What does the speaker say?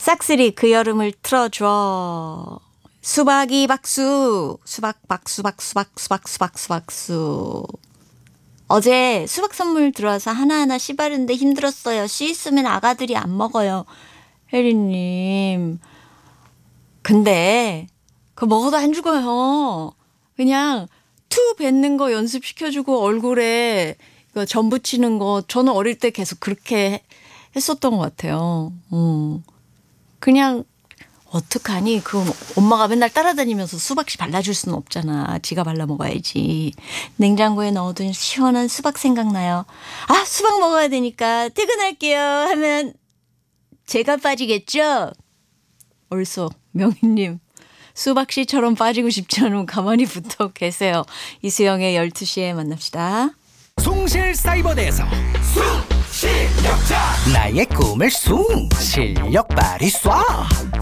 싹쓸이 그 여름을 틀어줘. 수박이 박수. 수박 박수 박수 박수 박수 박수 박수. 어제 수박 선물 들어와서 하나하나 씹었는데 힘들었어요. 씨 있으면 아가들이 안 먹어요. 혜리님. 근데 그거 먹어도 안 죽어요. 그냥 투 뱉는 거 연습시켜주고 얼굴에 이거 점 붙이는 거 저는 어릴 때 계속 그렇게 했었던 것 같아요. 그냥 어떡하니? 그럼 엄마가 맨날 따라다니면서 수박씨 발라줄 수는 없잖아. 지가 발라 먹어야지. 냉장고에 넣어둔 시원한 수박 생각나요. 아, 수박 먹어야 되니까 퇴근할게요 하면 제가 빠지겠죠? 얼쏘 명희님. 수박씨처럼 빠지고 싶지 않으면 가만히 붙어 계세요. 이수영의 12시에 만납시다. 숭실사이버대에서 숭실력자 나의 꿈을 숭 실력 발휘 쏴